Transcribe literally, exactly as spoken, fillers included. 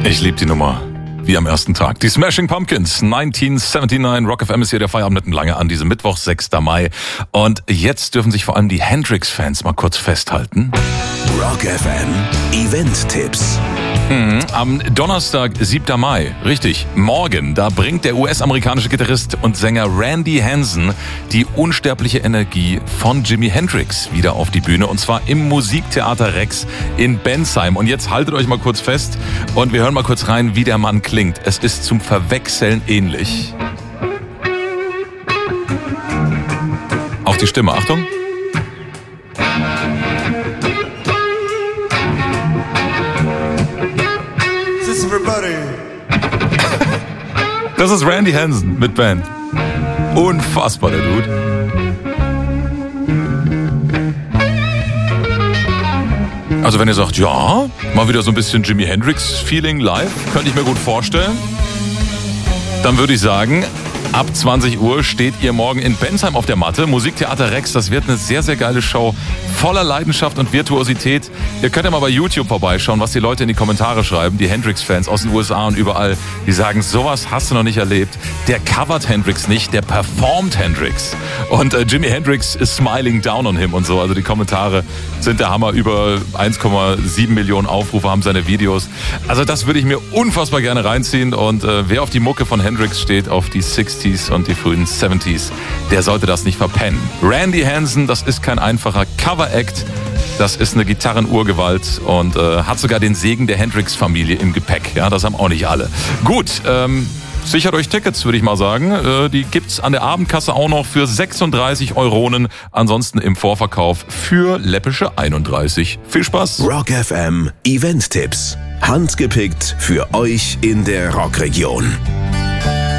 Ich liebe die Nummer. Wie am ersten Tag. Die Smashing Pumpkins, neunzehnhundertneunundsiebzig. Rock F M ist hier, der Feierabend nicht lange an diesem Mittwoch, sechster Mai. Und jetzt dürfen sich vor allem die Hendrix-Fans mal kurz festhalten. Rock F M Event-Tipps. Mhm, am Donnerstag, siebter Mai, richtig, morgen, da bringt der U S-amerikanische Gitarrist und Sänger Randy Hansen die unsterbliche Energie von Jimi Hendrix wieder auf die Bühne, und zwar im Musiktheater Rex in Bensheim. Und jetzt haltet euch mal kurz fest und wir hören mal kurz rein, wie der Mann klingt. Es ist zum Verwechseln ähnlich. Auch die Stimme, Achtung. Das ist Randy Hansen mit Band. Unfassbar, der Dude. Also wenn ihr sagt, ja, mal wieder so ein bisschen Jimi Hendrix-Feeling live, könnte ich mir gut vorstellen, dann würde ich sagen, ab zwanzig Uhr steht ihr morgen in Bensheim auf der Matte. Musiktheater Rex, das wird eine sehr, sehr geile Show. Voller Leidenschaft und Virtuosität. Ihr könnt ja mal bei YouTube vorbeischauen, was die Leute in die Kommentare schreiben. Die Hendrix-Fans aus den U S A und überall, die sagen, sowas hast du noch nicht erlebt. Der covert Hendrix nicht, der performt Hendrix. Und äh, Jimi Hendrix ist smiling down on him und so. Also die Kommentare sind der Hammer. Über eins Komma sieben Millionen Aufrufe haben seine Videos. Also das würde ich mir unfassbar gerne reinziehen. Und äh, wer auf die Mucke von Hendrix steht, auf die sixties und die frühen seventies, der sollte das nicht verpennen. Randy Hansen, das ist kein einfacher Cover-Act. Das ist eine Gitarrenurgewalt und äh, hat sogar den Segen der Hendrix-Familie im Gepäck. Ja, das haben auch nicht alle. Gut, ähm, sichert euch Tickets, würde ich mal sagen. Äh, die gibt's an der Abendkasse auch noch für sechsunddreißig Euronen. Ansonsten im Vorverkauf für läppische einunddreißig. Viel Spaß! Rock F M Event-Tipps. Handgepickt für euch in der Rockregion.